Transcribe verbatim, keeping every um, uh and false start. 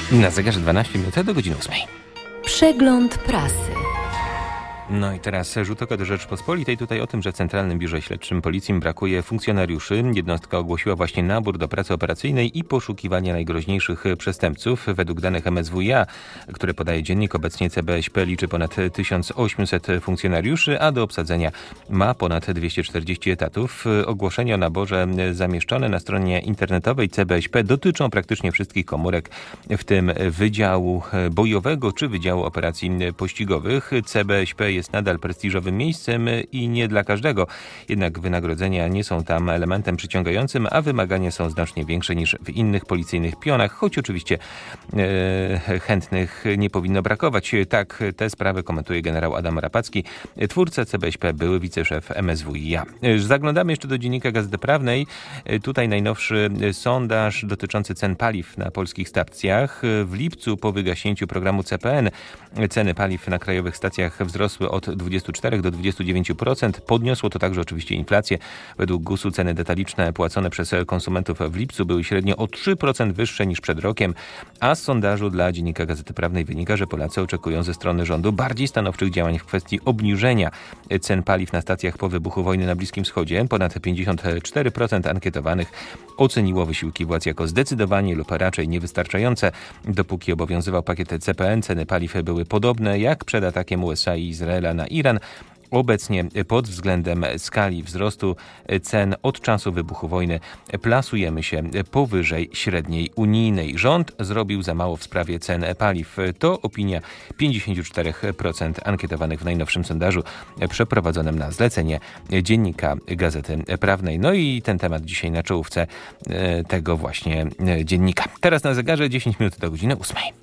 Na zegarze dwanaście minut do godziny ósmej. Przegląd prasy. No i teraz rzut oka do Rzeczpospolitej. Tutaj o tym, że w Centralnym Biurze Śledczym Policji brakuje funkcjonariuszy. Jednostka ogłosiła właśnie nabór do pracy operacyjnej i poszukiwania najgroźniejszych przestępców. Według danych M S W i A, które podaje dziennik, obecnie C B S P liczy ponad tysiąc osiemset funkcjonariuszy, a do obsadzenia ma ponad dwieście czterdzieści etatów. Ogłoszenia o naborze zamieszczone na stronie internetowej C B S P dotyczą praktycznie wszystkich komórek, w tym Wydziału Bojowego czy Wydziału Operacji Pościgowych. C B S P jest nadal prestiżowym miejscem i nie dla każdego. Jednak wynagrodzenia nie są tam elementem przyciągającym, a wymagania są znacznie większe niż w innych policyjnych pionach, choć oczywiście e, chętnych nie powinno brakować. Tak tę sprawę komentuje generał Adam Rapacki, twórca C B S P, były wiceszef M S W i A. Zaglądamy jeszcze do dziennika Gazety Prawnej. Tutaj najnowszy sondaż dotyczący cen paliw na polskich stacjach. W lipcu po wygaśnięciu programu C P N ceny paliw na krajowych stacjach wzrosły od dwudziestu czterech do dwudziestu dziewięciu procent. Podniosło to także oczywiście inflację. Według gusu ceny detaliczne płacone przez konsumentów w lipcu były średnio o trzy procent wyższe niż przed rokiem, a z sondażu dla dziennika Gazety Prawnej wynika, że Polacy oczekują ze strony rządu bardziej stanowczych działań w kwestii obniżenia cen paliw na stacjach po wybuchu wojny na Bliskim Wschodzie. Ponad pięćdziesiąt cztery procent ankietowanych oceniło wysiłki władz jako zdecydowanie lub raczej niewystarczające. Dopóki obowiązywał pakiet C P N, ceny paliw były podobne jak przed atakiem U S A i Izraela na Iran. Obecnie pod względem skali wzrostu cen od czasu wybuchu wojny plasujemy się powyżej średniej unijnej. Rząd zrobił za mało w sprawie cen paliw. To opinia pięćdziesiąt cztery procent ankietowanych w najnowszym sondażu przeprowadzonym na zlecenie dziennika Gazety Prawnej. No i ten temat dzisiaj na czołówce tego właśnie dziennika. Teraz na zegarze dziesięć minut do godziny ósmej.